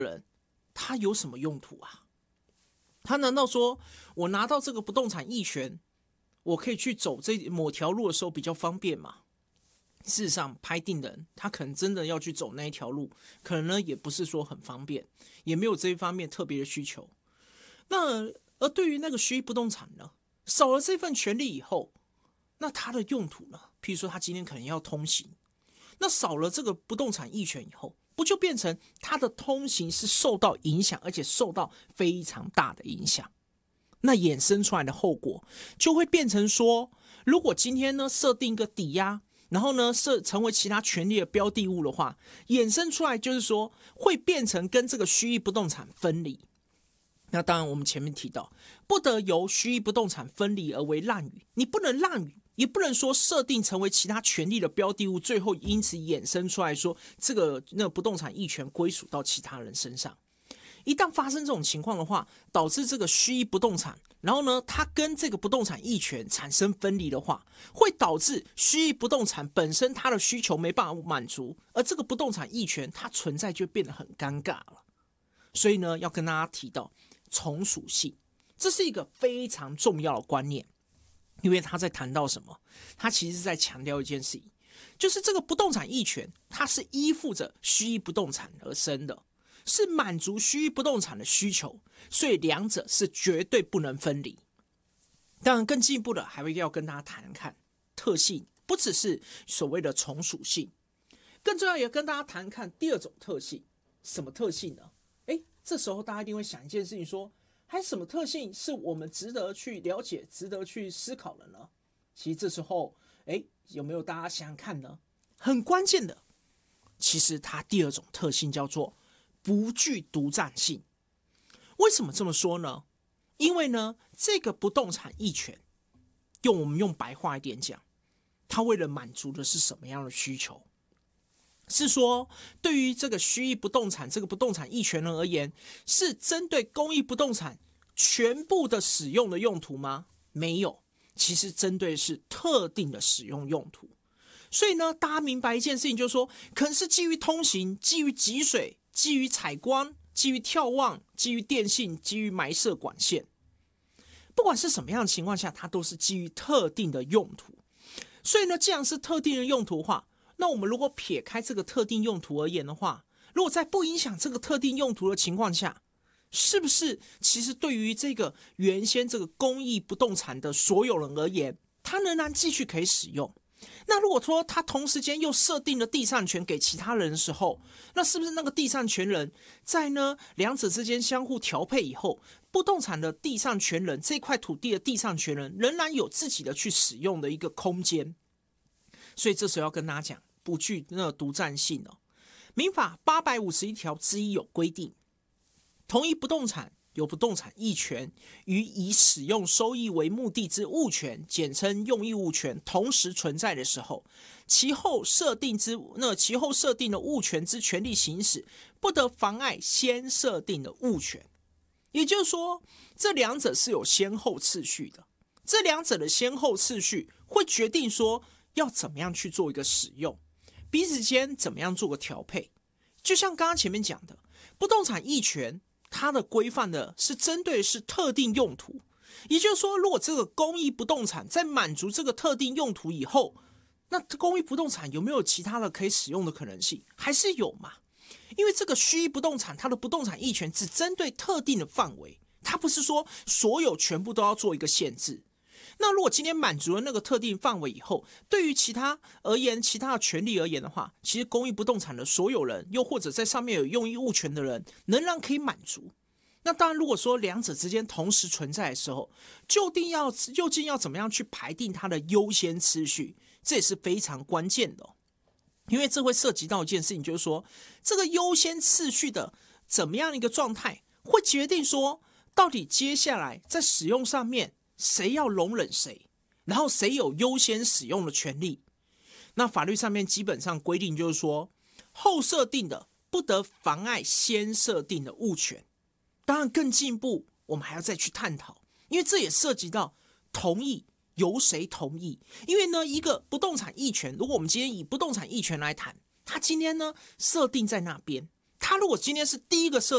他有什么用途啊？他难道说我拿到这个不动产役权，我可以去走这某条路的时候比较方便吗？事实上，拍定人他可能真的要去走那一条路，可能呢也不是说很方便，也没有这一方面特别的需求。那而对于那个虚役不动产呢，少了这份权利以后，那它的用途呢？譬如说他今天可能要通行，那少了这个不动产役权以后，不就变成他的通行是受到影响，而且受到非常大的影响？那衍生出来的后果就会变成说，如果今天呢设定一个抵押，然后呢成为其他权利的标的物的话，衍生出来就是说会变成跟这个虚役不动产分离。那当然我们前面提到，不得由虚役不动产分离而为滥竽，你不能滥竽，也不能说设定成为其他权利的标的物，最后因此衍生出来说这个不动产役权归属到其他人身上。一旦发生这种情况的话，导致这个虚役不动产，然后呢，它跟这个不动产役权产生分离的话，会导致虚役不动产本身它的需求没办法满足，而这个不动产役权它存在就变得很尴尬了。所以呢，要跟大家提到从属性，这是一个非常重要的观念，因为他在谈到什么？他其实是在强调一件事情，就是这个不动产役权，它是依附着虚役不动产而生的。是满足虚役不动产的需求，所以两者是绝对不能分离。当然，更进一步的还会要跟大家谈看特性，不只是所谓的从属性，更重要也跟大家谈看第二种特性。什么特性呢？这时候大家一定会想一件事情说，还有什么特性是我们值得去了解、值得去思考的呢？其实这时候，有没有大家想想看呢？很关键的，其实它第二种特性叫做不具独占性。为什么这么说呢？因为呢，这个不动产役权，我们用白话一点讲，它为了满足的是什么样的需求？是说，对于这个虚役不动产这个不动产役权人而言，是针对公益不动产全部的使用的用途吗？没有，其实针对的是特定的使用用途。所以呢，大家明白一件事情，就是说，可能是基于通行、基于集水、基于采光、基于眺望、基于电信、基于埋设管线，不管是什么样的情况下，它都是基于特定的用途。所以呢，既然是特定的用途的话，那我们如果撇开这个特定用途而言的话，如果在不影响这个特定用途的情况下，是不是其实对于这个原先这个公益不动产的所有人而言，它仍然继续可以使用？那如果说他同时间又设定了地上权给其他人的时候，那是不是那个地上权人在呢两者之间相互调配以后，不动产的地上权人这块土地的地上权人仍然有自己的去使用的一个空间？所以这时候要跟大家讲，不具那个独占性哦。民法851条之一有规定，同一不动产有不动产役权与以使用收益为目的之物权，简称用益物权，同时存在的时候，其后设定的物权之权利行使，不得妨碍先设定的物权。也就是说，这两者是有先后次序的，这两者的先后次序会决定说要怎么样去做一个使用，彼此间怎么样做个调配。就像刚刚前面讲的，不动产役权它的规范的是针对的是特定用途，也就是说，如果这个公益不动产在满足这个特定用途以后，那公益不动产有没有其他的可以使用的可能性？还是有嘛？因为这个虚役不动产，它的不动产役权只针对特定的范围，它不是说所有全部都要做一个限制。那如果今天满足了那个特定范围以后，对于其他而言，其他的权利而言的话，其实公益不动产的所有人，又或者在上面有用益物权的人，仍然可以满足。那当然，如果说两者之间同时存在的时候，究竟要怎么样去排定它的优先次序，这也是非常关键的因为这会涉及到一件事情，就是说这个优先次序的怎么样的一个状态，会决定说到底接下来在使用上面谁要容忍谁，然后谁有优先使用的权利。那法律上面基本上规定就是说，后设定的不得妨碍先设定的物权。当然更进一步，我们还要再去探讨，因为这也涉及到同意由谁同意。因为呢，一个不动产役权，如果我们今天以不动产役权来谈，它今天呢设定在那边，它如果今天是第一个设